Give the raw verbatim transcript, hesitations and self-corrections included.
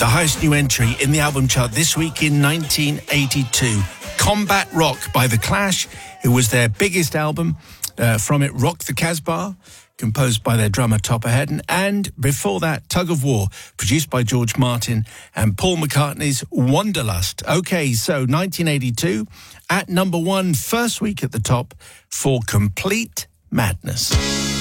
The highest new entry in the album chart this week in nineteen eighty-two. Combat Rock by The Clash. It was their biggest album. Uh, from it, Rock the Casbah, composed by their drummer Topper Headon. And before that, Tug of War, produced by George Martin and Paul McCartney's Wanderlust. Okay, so nineteen eighty-two, at number one, first week at the top for Complete Madness.